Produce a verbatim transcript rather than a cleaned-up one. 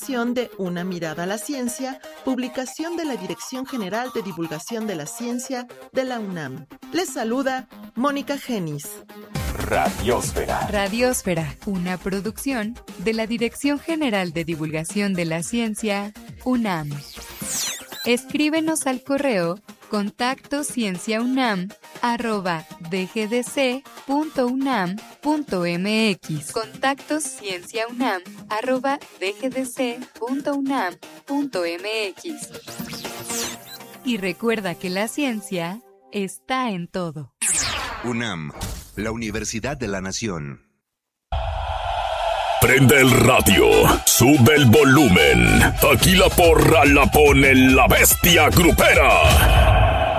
emisión de Una mirada a la ciencia, publicación de la Dirección General de Divulgación de la Ciencia de la UNAM. Les saluda Mónica Genis. Radiósfera. Radiósfera, una producción de la Dirección General de Divulgación de la Ciencia, UNAM. Escríbenos al correo contacto cienciaunam arroba dgdc.unam.mx contacto cienciaunam arroba dgdc.unam.mx. Y recuerda que la ciencia está en todo. UNAM, la Universidad de la Nación. Prende el radio, sube el volumen. Aquí la porra la pone la bestia grupera.